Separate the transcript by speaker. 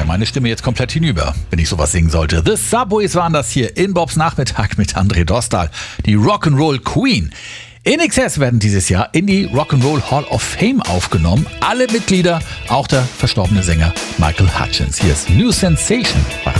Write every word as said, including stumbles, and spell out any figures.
Speaker 1: meine Stimme jetzt komplett hinüber, wenn ich sowas singen sollte. The Subways waren das hier in Bobs Nachmittag mit André Dostal, die Rock'n'Roll Queen. In Excess werden dieses Jahr in die Rock'n'Roll Hall of Fame aufgenommen. Alle Mitglieder, auch der verstorbene Sänger Michael Hutchence. Hier ist New Sensation bei